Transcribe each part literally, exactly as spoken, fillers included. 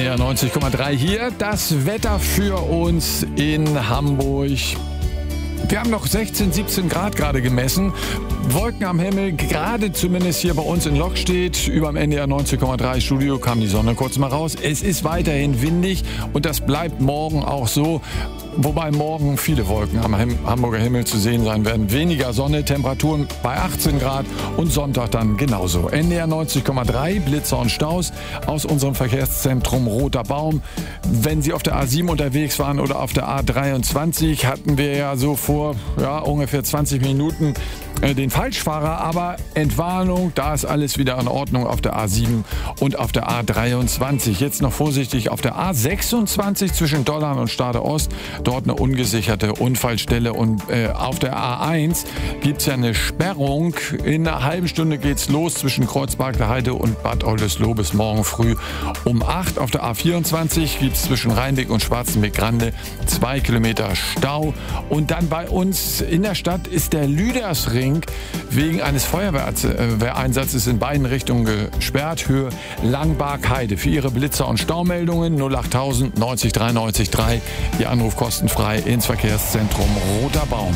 N D R neunzig Komma drei hier. Das Wetter für uns in Hamburg. Wir haben noch sechzehn, siebzehn Grad gerade gemessen. Wolken am Himmel, gerade zumindest hier bei uns in Lokstedt. Über dem N D R neunzig Komma drei Studio kam die Sonne kurz mal raus. Es ist weiterhin windig und das bleibt morgen auch so. Wobei morgen viele Wolken am Hamburger Himmel zu sehen sein werden. Weniger Sonne, Temperaturen bei achtzehn Grad und Sonntag dann genauso. N D R neunzig Komma drei, Blitzer und Staus aus unserem Verkehrszentrum Roter Baum. Wenn Sie auf der A sieben unterwegs waren oder auf der A dreiundzwanzig, hatten wir ja so vor ja, ungefähr zwanzig Minuten äh, den Falschfahrer. Aber Entwarnung, da ist alles wieder in Ordnung auf der A sieben und auf der A dreiundzwanzig. Jetzt noch vorsichtig auf der A sechsundzwanzig zwischen Dollern und Stade Ost. Dort eine ungesicherte Unfallstelle und äh, auf der A eins gibt es ja eine Sperrung. In einer halben Stunde geht's los zwischen Kreuzberg der Heide und Bad Oldesloe bis morgen früh um acht. Auf der A vierundzwanzig gibt es zwischen Rheinweg und Schwarzenbeck-Grande zwei Kilometer Stau. Und dann bei uns in der Stadt ist der Lüdersring wegen eines Feuerwehreinsatzes in beiden Richtungen gesperrt. Höhe Langbarg-Heide. Für Ihre Blitzer- und Staumeldungen null achttausend neunzig dreiundneunzig drei. Ihr Anruf kostenfrei ins Verkehrszentrum Roter Baum.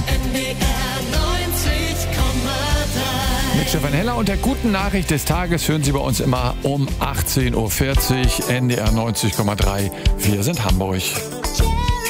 Mit Stefan Heller und der guten Nachricht des Tages hören Sie bei uns immer um achtzehn Uhr vierzig. N D R neunzig Komma drei. Wir sind Hamburg.